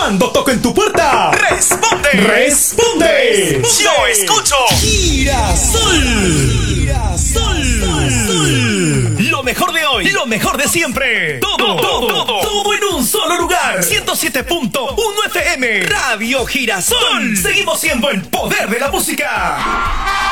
Cuando toco en tu puerta, ¡Responde! ¡responde! ¡Yo escucho! Girasol. Girasol. Lo mejor de hoy, lo mejor de siempre. Todo en un solo lugar. 107.1 FM. Radio Girasol. Seguimos siendo el poder de la música.